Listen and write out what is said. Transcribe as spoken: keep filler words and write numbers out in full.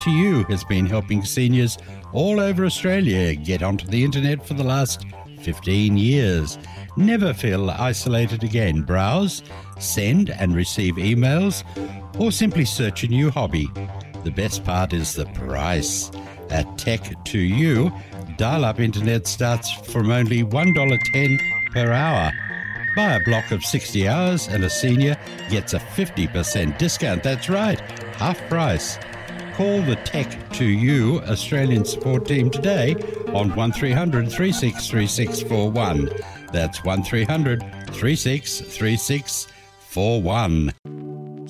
To You has been helping seniors all over Australia get onto the internet for the last fifteen years. Never feel isolated again. Browse, send and receive emails, or simply search a new hobby. The best part is the price. At Tech to You, dial-up internet starts from only one dollar ten per hour. Buy a block of sixty hours and a senior gets a fifty percent discount. That's right, half price. Call the Tech to You Australian support team today on one three hundred, three six three six four one. That's one three hundred, three six three six four one.